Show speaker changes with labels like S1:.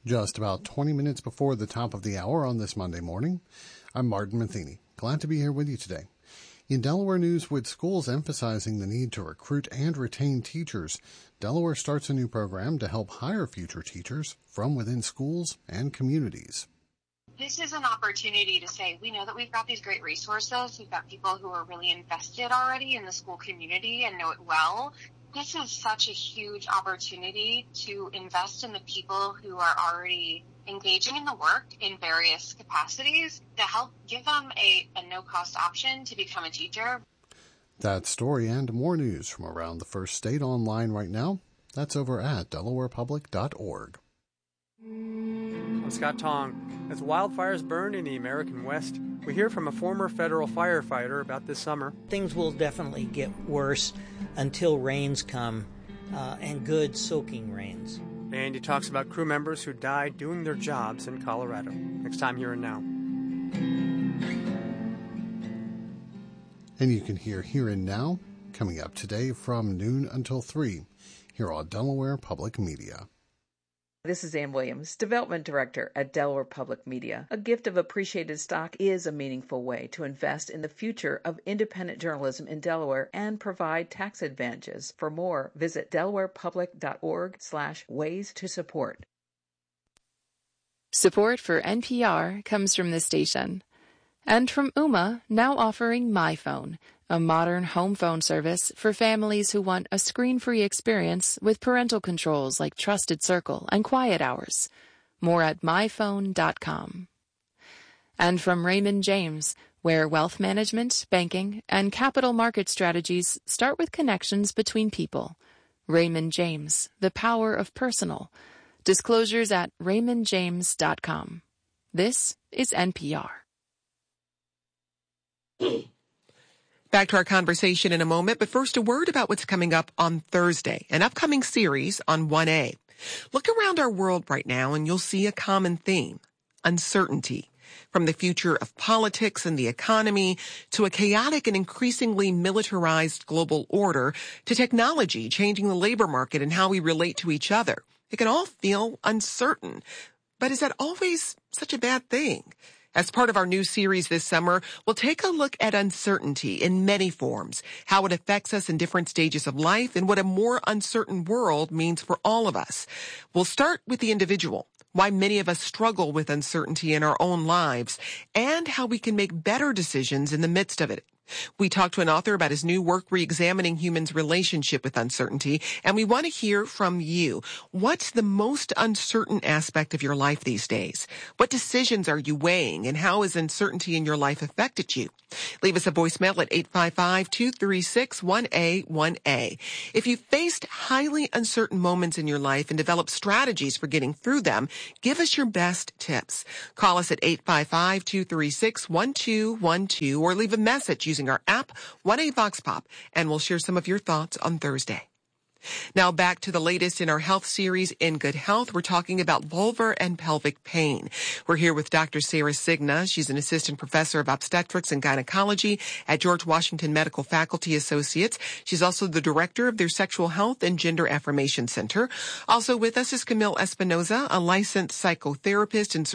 S1: Just about 20 minutes before the top of the hour on this Monday morning, I'm Martin Matheny. Glad to be here with you today. In Delaware news, with schools emphasizing the need to recruit and retain teachers, Delaware starts a new program to help hire future teachers from within schools and communities.
S2: This is an opportunity to say, we know that we've got these great resources. We've got people who are really invested already in the school community and know it well. This is such a huge opportunity to invest in the people who are already engaging in the work in various capacities to help give them a no-cost option to become a teacher.
S1: That story and more news from around the First State online right now. That's over at delawarepublic.org.
S3: I'm Scott Tong. As wildfires burn in the American West, we hear from a former federal firefighter about this summer.
S4: Things will definitely get worse until rains come, and good soaking rains.
S3: And he talks about crew members who died doing their jobs in Colorado. Next time, Here and Now.
S1: And you can hear Here and Now coming up today from noon until 3 here on Delaware Public Media.
S5: This is Ann Williams, Development Director at Delaware Public Media. A gift of appreciated stock is a meaningful way to invest in the future of independent journalism in Delaware and provide tax advantages. For more, visit delawarepublic.org/ways to support.
S6: Support for NPR comes from this station. And from Ooma, now offering MyPhone, a modern home phone service for families who want a screen-free experience with parental controls like Trusted Circle and Quiet Hours. More at myphone.com. And from Raymond James, where wealth management, banking, and capital market strategies start with connections between people. Raymond James, the power of personal. Disclosures at raymondjames.com. This is NPR.
S7: Back to our conversation in a moment, but first a word about what's coming up on Thursday, an upcoming series on 1A. Look around our world right now and you'll see a common theme: uncertainty. From the future of politics and the economy to a chaotic and increasingly militarized global order to technology changing the labor market and how we relate to each other. It can all feel uncertain. But is that always such a bad thing? As part of our new series this summer, we'll take a look at uncertainty in many forms, how it affects us in different stages of life, and what a more uncertain world means for all of us. We'll start with the individual, why many of us struggle with uncertainty in our own lives, and how we can make better decisions in the midst of it. We talked to an author about his new work re-examining humans' relationship with uncertainty, and we want to hear from you. What's the most uncertain aspect of your life these days? What decisions are you weighing, and how has uncertainty in your life affected you? Leave us a voicemail at 855-236-1A1A. If you've faced highly uncertain moments in your life and developed strategies for getting through them, give us your best tips. Call us at 855-236-1212 or leave a message using our app, 1A Vox Pop, and we'll share some of your thoughts on Thursday. Now back to the latest in our health series, In Good Health. We're talking about vulvar and pelvic pain. We're here with Dr. Sarah Cigna. She's an assistant professor of obstetrics and gynecology at George Washington Medical Faculty Associates. She's also the director of their Sexual Health and Gender Affirmation Center. Also with us is Camille Espinoza, a licensed psychotherapist and